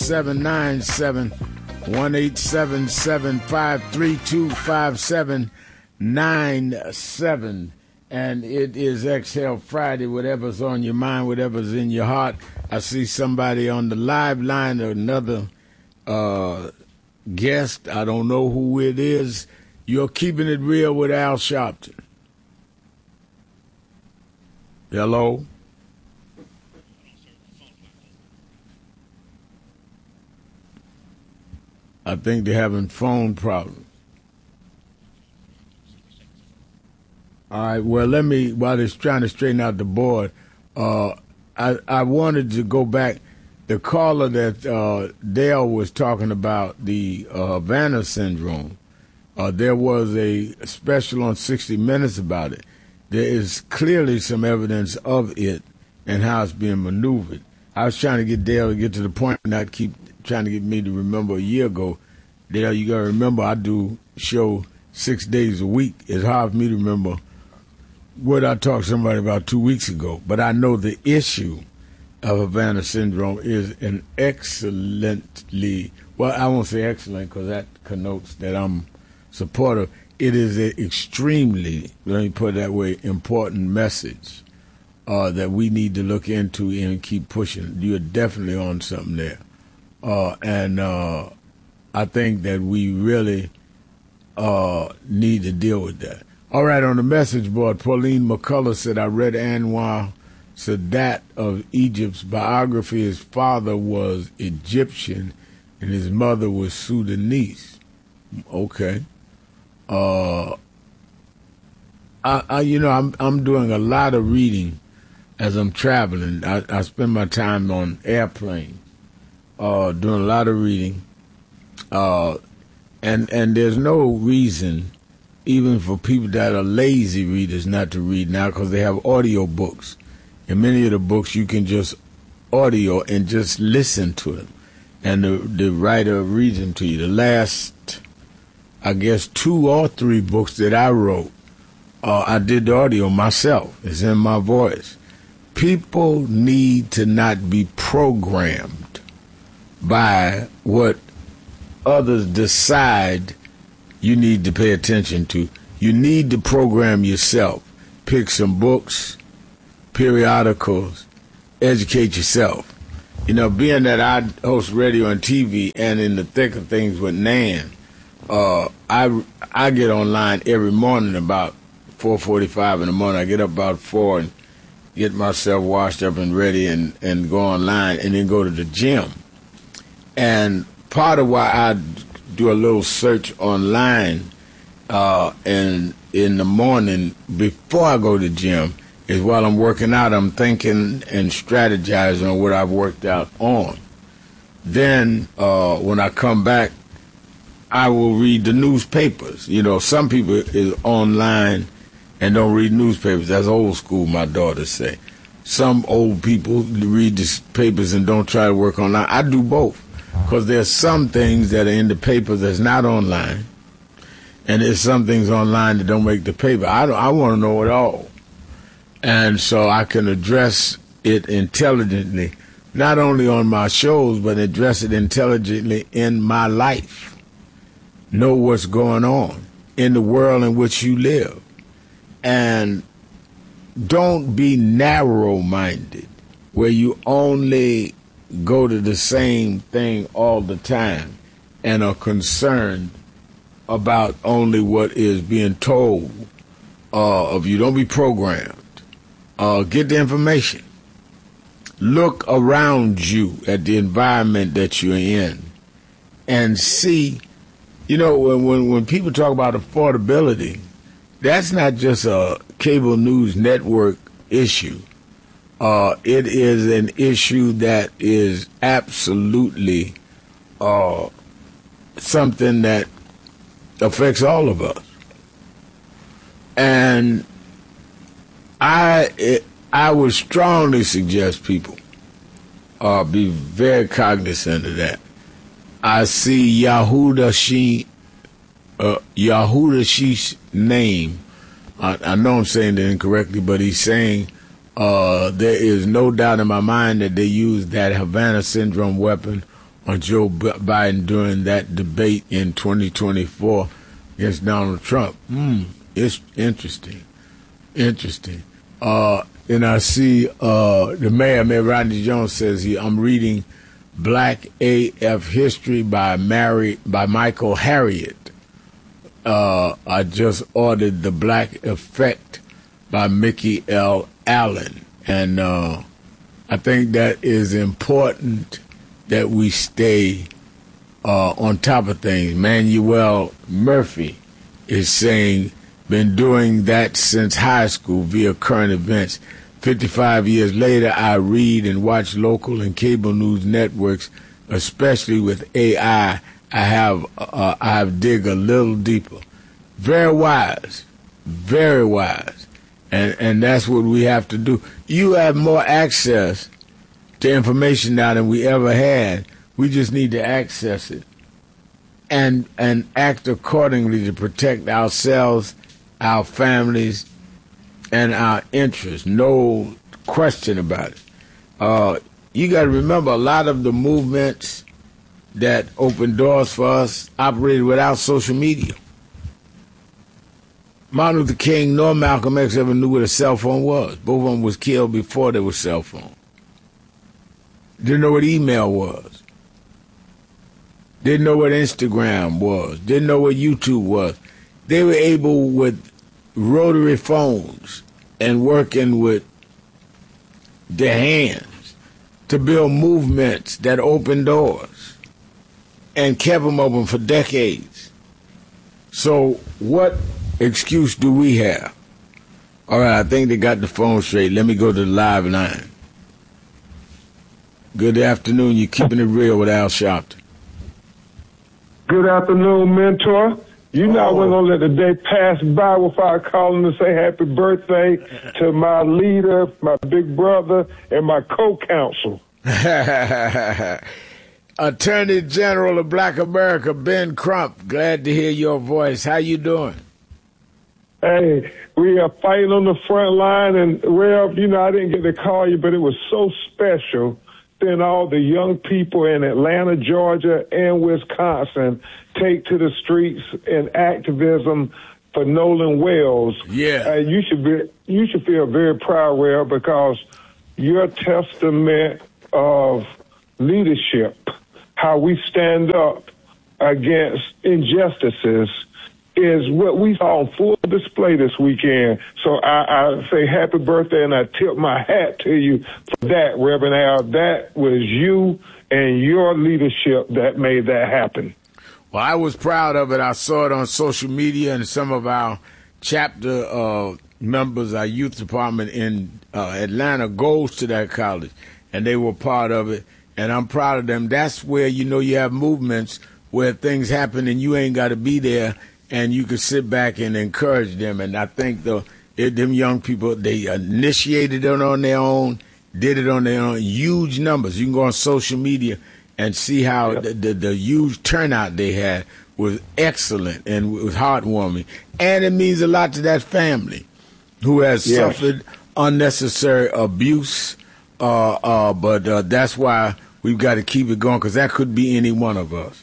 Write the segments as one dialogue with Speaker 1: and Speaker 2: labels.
Speaker 1: 5797, 1-877-532-5797. And it is Exhale Friday, whatever's on your mind, whatever's in your heart. I see somebody on the live line, another guest. I don't know who it is. You're keeping it real with Al Sharpton. Hello? I think they're having phone problems. All right, well, let me, while it's trying to straighten out the board, I wanted to go back. The caller that Dale was talking about, the Havana syndrome, there was a special on 60 Minutes about it. There is clearly some evidence of it and how it's being maneuvered. I was trying to get Dale to get to the point, not keep trying to get me to remember a year ago. Dale, you got to remember I do show 6 days a week. It's hard for me to remember what I talked to somebody about 2 weeks ago. But I know the issue of Havana syndrome is an excellently, well, I won't say excellent because that connotes that I'm supportive. It is an extremely, let me put it that way, important message that we need to look into and keep pushing. You're definitely on something there. And I think that we really need to deal with that. All right, on the message board, Pauline McCullough said, I read Anwar Sadat of Egypt's biography. His father was Egyptian and his mother was Sudanese. Okay. I'm doing a lot of reading as I'm traveling. I spend my time on airplanes, doing a lot of reading. And there's no reason, even for people that are lazy readers, not to read now because they have audio books. And many of the books you can just audio and just listen to them. And the writer reads them to you. The last, I guess, 2 or 3 books that I wrote, I did the audio myself. It's in my voice. People need to not be programmed by what others decide you need to pay attention to. You need to program yourself. Pick some books, periodicals, educate yourself. You know, being that I host radio and TV and in the thick of things with Nan, I get online every morning about 4:45 in the morning. I get up about 4 and get myself washed up and ready and go online and then go to the gym. And part of why I do a little search online and in the morning before I go to the gym is while I'm working out, I'm thinking and strategizing on what I've worked out on. Then when I come back, I will read the newspapers. You know, some people is online and don't read newspapers. That's old school, my daughters say. Some old people read the papers and don't try to work online. I do both. Because there's some things that are in the paper that's not online, and there's some things online that don't make the paper. I want to know it all. And so I can address it intelligently, not only on my shows, but address it intelligently in my life. Know what's going on in the world in which you live. And don't be narrow-minded, where you only go to the same thing all the time and are concerned about only what is being told of you. Don't be programmed. Get the information. Look around you at the environment that you're in and see, you know, when people talk about affordability, that's not just a cable news network issue. It is an issue that is absolutely something that affects all of us. And I would strongly suggest people be very cognizant of that. I see Yehuda Shish's name. I know I'm saying it incorrectly, but he's saying there is no doubt in my mind that they used that Havana syndrome weapon on Joe Biden during that debate in 2024 against Donald Trump. It's interesting. Interesting. And I see the Mayor Rodney Jones says I'm reading Black AF History by Michael Harriot. I just ordered The Black Effect by Mickey L. Allen. And I think that is important that we stay on top of things. Manuel Murphy is saying, been doing that since high school via current events. 55 years later, I read and watch local and cable news networks, especially with AI. I have dig a little deeper. Very wise, very wise. And that's what we have to do. You have more access to information now than we ever had. We just need to access it and act accordingly to protect ourselves, our families, and our interests. No question about it. You got to remember, a lot of the movements that opened doors for us operated without social media. Martin Luther King nor Malcolm X ever knew what a cell phone was. Both of them was killed before there was cell phone. Didn't know what email was. Didn't know what Instagram was. Didn't know what YouTube was. They were able, with rotary phones and working with their hands, to build movements that opened doors and kept them open for decades. So what excuse do we have? All right, I think they got the phone straight. Let me go to the live line. Good afternoon. You're keeping it real with Al Sharpton.
Speaker 2: Good afternoon, mentor. You know I wasn't going to let the day pass by without calling to say happy birthday to my leader, my big brother, and my co-counsel.
Speaker 1: Attorney General of Black America, Ben Crump. Glad to hear your voice. How you doing?
Speaker 2: Hey, we are fighting on the front line, and, well, you know, I didn't get to call you, but it was so special seeing all the young people in Atlanta, Georgia, and Wisconsin take to the streets in activism for Nolan Wells.
Speaker 1: Yeah.
Speaker 2: You should feel very proud, Rail, because your testament of leadership, how we stand up against injustices, is what we saw on full display this weekend. So I say happy birthday, and I tip my hat to you for that, Reverend Al. That was you and your leadership that made that happen.
Speaker 1: Well, I was proud of it. I saw it on social media, and some of our chapter members, our youth department in Atlanta, goes to that college, and they were part of it, and I'm proud of them. That's where, you know, you have movements where things happen and you ain't got to be there, and you can sit back and encourage them. And I think them young people, they initiated it on their own, did it on their own, huge numbers. You can go on social media and see how the huge turnout they had was excellent and was heartwarming. And it means a lot to that family who has suffered unnecessary abuse. But that's why we've got to keep it going, because that could be any one of us.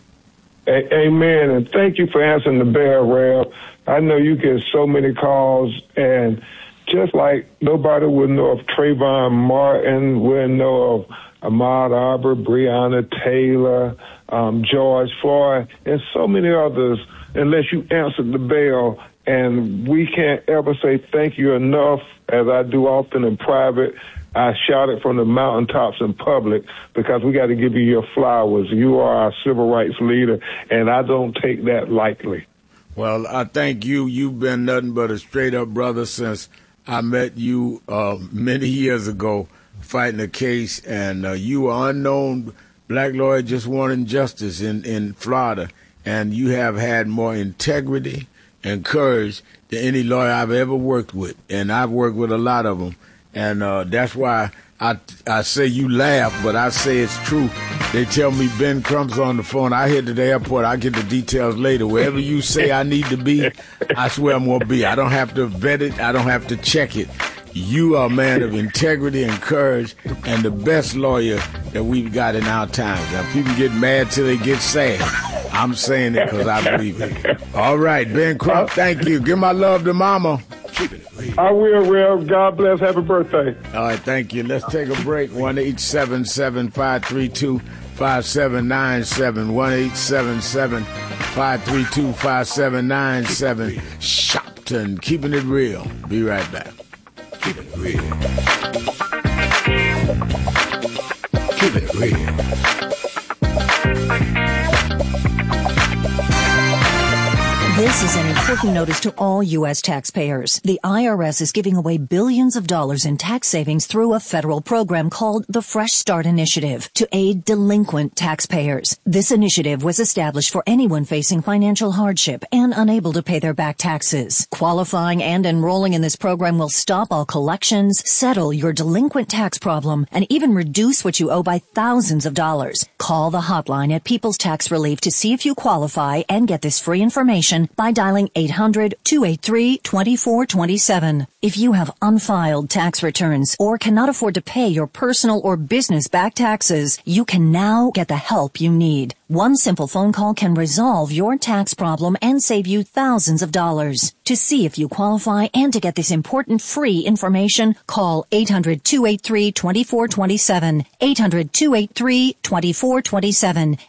Speaker 2: Amen, and thank you for answering the bell, Rail. I know you get so many calls, and just like nobody would know of Trayvon Martin, wouldn't know of Ahmaud Arbery, Breonna Taylor, George Floyd, and so many others, unless you answered the bell. And we can't ever say thank you enough, as I do often in private. I shout it from the mountaintops in public, because we got to give you your flowers. You are our civil rights leader, and I don't take that lightly.
Speaker 1: Well, I thank you. You've been nothing but a straight-up brother since I met you many years ago fighting a case, and you were unknown black lawyer just wanting justice in Florida, and you have had more integrity and courage than any lawyer I've ever worked with, and I've worked with a lot of them. And that's why I say you laugh, but I say it's true. They tell me Ben Crump's on the phone. I head to the airport. I get the details later. Wherever you say I need to be, I swear I'm going to be. I don't have to vet it. I don't have to check it. You are a man of integrity and courage and the best lawyer that we've got in our times. Now, people get mad till they get sad. I'm saying it because I believe it. All right, Ben Crump, thank you. Give my love to Mama.
Speaker 2: I will, Rev. God bless. Happy birthday.
Speaker 1: All right, thank you. Let's take a break. 1-877-532-5797. 1-877-532-5797. Shopton, keeping it real. Be right back.
Speaker 3: Keep it real. Keep it real.
Speaker 4: This is an important notice to all U.S. taxpayers. The IRS is giving away billions of dollars in tax savings through a federal program called the Fresh Start Initiative to aid delinquent taxpayers. This initiative was established for anyone facing financial hardship and unable to pay their back taxes. Qualifying and enrolling in this program will stop all collections, settle your delinquent tax problem, and even reduce what you owe by thousands of dollars. Call the hotline at People's Tax Relief to see if you qualify and get this free information by dialing 800-283-2427. If you have unfiled tax returns or cannot afford to pay your personal or business back taxes, you can now get the help you need. One simple phone call can resolve your tax problem and save you thousands of dollars. To see if you qualify and to get this important free information, call 800-283-2427. 800-283-2427.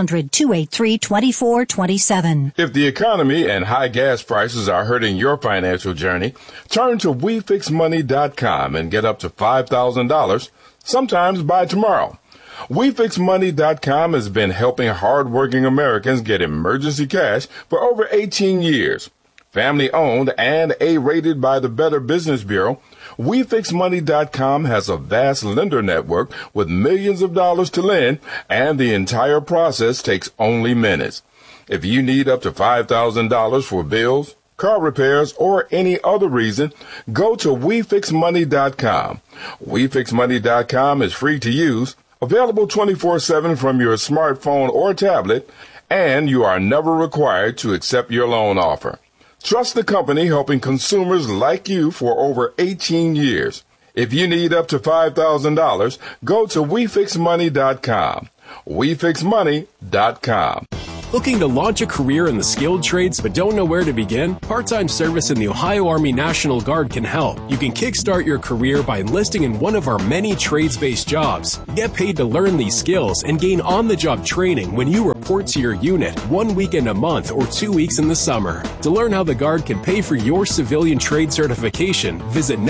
Speaker 4: 800-283-2427.
Speaker 5: If the economy and high gas prices are hurting your financial journey, turn to WeFixMoney.com and get up to $5,000, sometimes by tomorrow. WeFixMoney.com has been helping hardworking Americans get emergency cash for over 18 years. Family owned and A-rated by the Better Business Bureau, WeFixMoney.com has a vast lender network with millions of dollars to lend, and the entire process takes only minutes. If you need up to $5,000 for bills, car repairs, or any other reason, go to WeFixMoney.com. WeFixMoney.com is free to use, available 24/7 from your smartphone or tablet, and you are never required to accept your loan offer. Trust the company helping consumers like you for over 18 years. If you need up to $5,000, go to WeFixMoney.com. WeFixMoney.com.
Speaker 6: Looking to launch a career in the skilled trades but don't know where to begin? Part-time service in the Ohio Army National Guard can help. You can kickstart your career by enlisting in one of our many trades-based jobs. Get paid to learn these skills and gain on-the-job training when you report to your unit 1 weekend a month or 2 weeks in the summer. To learn how the Guard can pay for your civilian trade certification, visit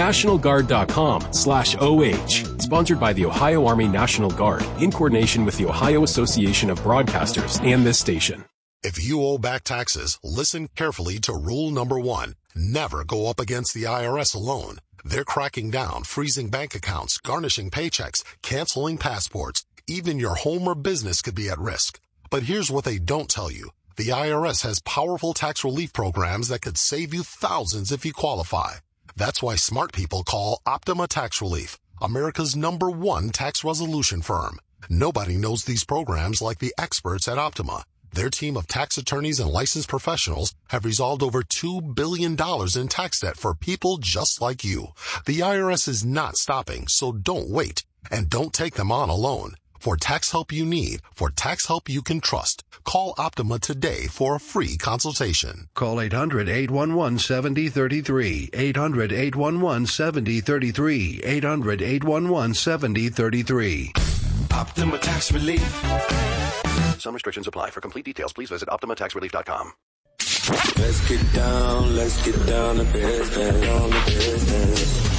Speaker 6: nationalguard.com/OH. Sponsored by the Ohio Army National Guard in coordination with the Ohio Association of Broadcasters and this station.
Speaker 7: If you owe back taxes, listen carefully to rule number 1. Never go up against the IRS alone. They're cracking down, freezing bank accounts, garnishing paychecks, canceling passports. Even your home or business could be at risk. But here's what they don't tell you. The IRS has powerful tax relief programs that could save you thousands if you qualify. That's why smart people call Optima Tax Relief, America's #1 tax resolution firm. Nobody knows these programs like the experts at Optima. Their team of tax attorneys and licensed professionals have resolved over $2 billion in tax debt for people just like you. The IRS is not stopping, so don't wait. And don't take them on alone. For tax help you need, for tax help you can trust, call Optima today for a free consultation.
Speaker 3: Call 800-811-7033. 800-811-7033. 800-811-7033.
Speaker 8: Optima Tax Relief.
Speaker 9: Some restrictions apply. For complete details, please visit OptimaTaxRelief.com.
Speaker 8: Let's get down to business.